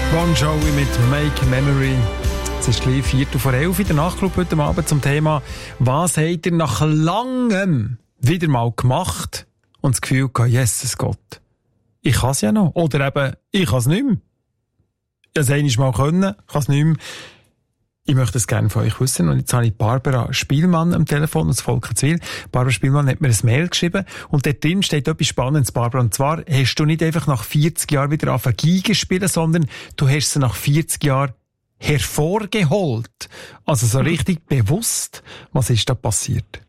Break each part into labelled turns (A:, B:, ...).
A: Bon Jovi mit Make Memory. Es ist gleich 11:04 in der Nachtclub heute Abend zum Thema, was habt ihr nach langem wieder mal gemacht und das Gefühl gehabt, Jesus Gott, ich kann es ja noch. Oder eben, ich kann es nicht mehr. Ich habe es einmal können, ich kann es nicht mehr. Ich möchte es gerne von euch wissen. Und jetzt habe ich Barbara Spielmann am Telefon aus Volkenswil. Barbara Spielmann hat mir ein Mail geschrieben. Und dort drin steht etwas Spannendes, Barbara. Und zwar hast du nicht einfach nach 40 Jahren wieder angefangen Geige spielen, sondern du hast sie nach 40 Jahren hervorgeholt. Also so richtig bewusst. Was ist da passiert?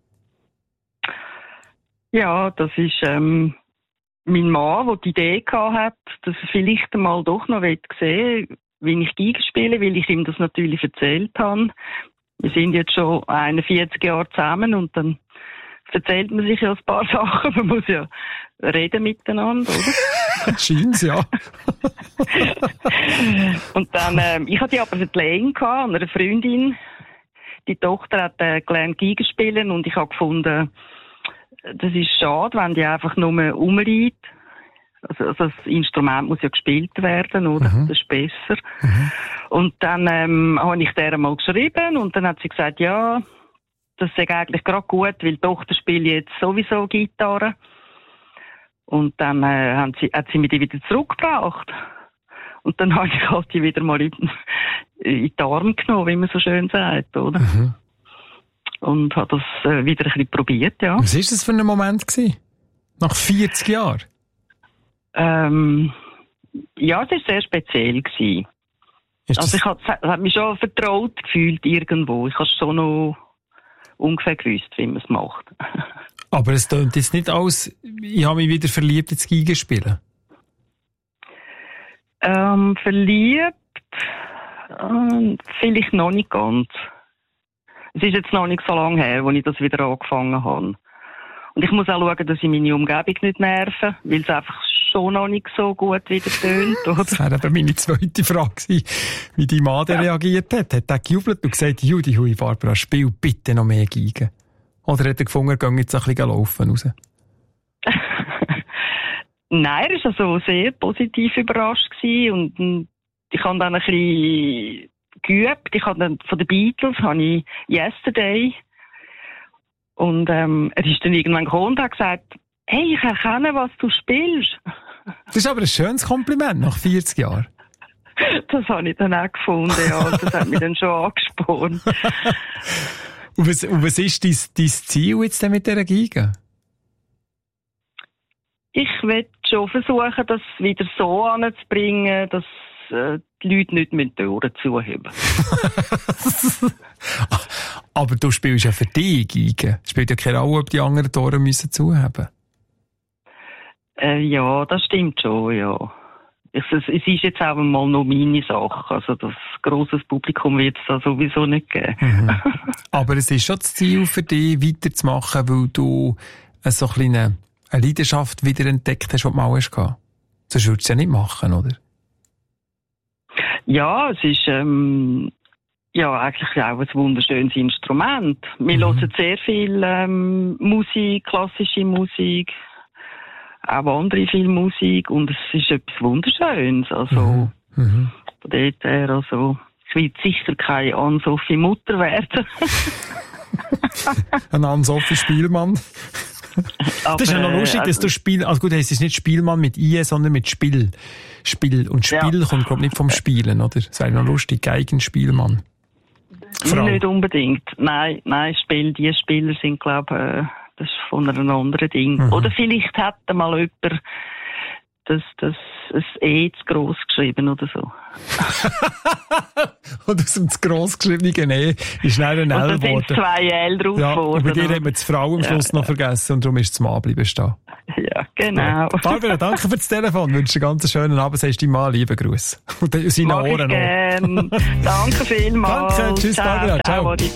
B: Ja, das ist mein Mann, der die Idee hatte, dass er vielleicht einmal doch noch sehen will, wie ich Geige spiele, weil ich ihm das natürlich erzählt habe. Wir sind jetzt schon 41 Jahre zusammen und dann erzählt man sich ja ein paar Sachen. Man muss ja reden miteinander, oder?
A: Scheint's, ja.
B: Und dann, ich hatte aber eine Lane gehabt, einer Freundin. Die Tochter hat gelernt Geige spielen und ich habe gefunden, das ist schade, wenn die einfach nur rumreitet. Also das Instrument muss ja gespielt werden, oder? Das ist besser. Und dann habe ich der mal geschrieben und dann hat sie gesagt, ja, das ist eigentlich gerade gut, weil die Tochter spielt jetzt sowieso Gitarre. Und dann hat sie mich die wieder zurückgebracht. Und dann habe ich halt die wieder mal in die Arme genommen, wie man so schön sagt, oder? Und habe das wieder ein bisschen probiert, ja.
A: Was war das für ein Moment gewesen? Nach 40 Jahren?
B: Ja, es war sehr speziell gewesen. Also ich habe mich schon vertraut gefühlt irgendwo. Ich habe schon noch ungefähr gewusst, wie man es macht.
A: Aber es tönt jetzt nicht aus, ich habe mich wieder verliebt ins Geigenspielen.
B: Verliebt? Vielleicht noch nicht ganz. Es ist jetzt noch nicht so lange her, als ich das wieder angefangen habe. Und ich muss auch schauen, dass ich meine Umgebung nicht nerve, weil es einfach schon noch nicht so gut wieder tönt, oder?
A: Das wäre eben meine zweite Frage gewesen, wie dein Mann reagiert hat. Hat er gejubelt und gesagt, Judy, hui, Barbara, spiel bitte noch mehr Geige? Oder hat er gefunden, er gehe jetzt ein bisschen laufen raus?
B: Nein, er war also sehr positiv überrascht gewesen und ich habe dann ein bisschen geübt. Ich habe dann von den Beatles habe ich Yesterday und er ist dann irgendwann gekommen und hat gesagt, hey, ich erkenne, was du spielst.
A: Das ist aber ein schönes Kompliment nach 40 Jahren.
B: Das habe ich dann auch gefunden, ja. Das hat mich dann schon angespornt.
A: Und was ist dein Ziel jetzt denn mit dieser Geige?
B: Ich will schon versuchen, das wieder so anzubringen, dass die Leute nicht die Ohren zuheben.
A: Aber du spielst ja für dich Geige. Es spielt ja keine Rolle, ob die anderen die Ohren müssen zuheben.
B: Ja, das stimmt schon, ja. Es ist jetzt auch mal noch meine Sache. Also das grosses Publikum wird es da sowieso nicht geben.
A: Aber es ist schon das Ziel für dich, weiterzumachen, weil du so eine Leidenschaft wieder entdeckt hast, die du mal hast. Sonst würdest du es ja nicht machen, oder?
B: Ja, es ist ja eigentlich auch ein wunderschönes Instrument. Wir hören sehr viel Musik, klassische Musik, auch andere viel Musik und es ist etwas Wunderschönes. Also von dort her, also ich will sicher keine Anne-Sophie Mutter werden.
A: Ein Anne-Sophie Spielmann. Das ist ja noch lustig, dass du Spiel, also gut, es ist nicht Spielmann mit IE, sondern mit Spiel. Und Spiel kommt, glaube ich, nicht vom Spielen, oder? Das wäre noch lustig, Geigenspielmann. Frau.
B: Nicht unbedingt. Nein, die Spieler sind, glaube ich, das ist von einem anderen Ding. Oder vielleicht hat mal jemand das zu gross geschrieben oder so.
A: Und aus dem zu gross geschriebenen E ist schnell ein L geworden.
B: Und dann sind 2 L drauf geworden.
A: Bei dir hat man die Frau am Schluss noch vergessen und darum ist das Mann bleiben stehen.
B: Ja, genau.
A: Barbara, danke für das Telefon. Ich wünsche dir einen ganz schönen Abend. Sagst du mal lieben Gruß. Und seine Ohren noch.
B: Danke vielmals.
A: Danke, tschüss Barbara. Ciao.